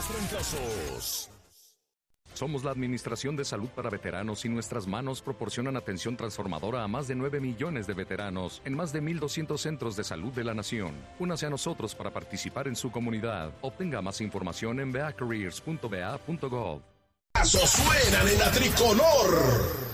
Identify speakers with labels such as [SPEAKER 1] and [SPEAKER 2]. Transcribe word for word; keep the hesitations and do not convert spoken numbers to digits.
[SPEAKER 1] los trancazos.
[SPEAKER 2] Somos la Administración de Salud para Veteranos y nuestras manos proporcionan atención transformadora a más de nueve millones de veteranos en más de mil doscientos centros de salud de la nación. Únase a nosotros para participar en su comunidad. Obtenga más información en v a careers punto v a punto gov.
[SPEAKER 1] ¡Suenan en la tricolor!